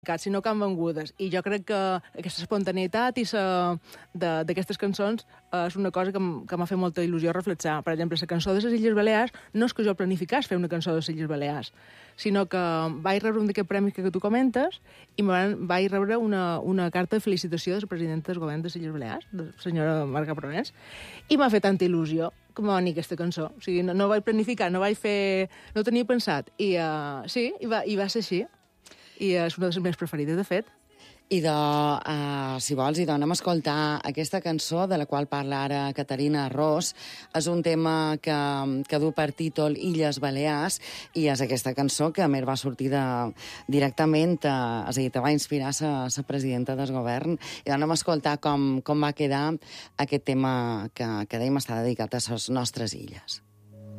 sinó que han vengudes. I jo crec que aquesta espontaneïtat d'aquestes cançons és una cosa que m'ha fet molta il·lusió reflexar. Per exemple, la cançó de les Illes Balears no és que jo planificés fer una cançó de les Illes Balears, sinó que vaig rebre un d'aquests premis que tu comentes i vaig rebre una carta de felicitació de la presidenta del govern de les Illes Balears, de la senyora Marga Pronès, i m'ha fet tanta il·lusió que m'ha venir aquesta cançó. O sigui, no vaig planificar, no ho tenia pensat. I sí, i va ser així. I és una de les meves preferides, de fet. I si vols, anem a escoltar aquesta cançó de la qual parla ara Caterina Ros. És un tema que du per títol Illes Balears i és aquesta cançó que a més va sortir directament, és a dir, te va inspirar la presidenta del govern. I anem a escoltar com va quedar aquest tema que dèiem està dedicat a les nostres illes.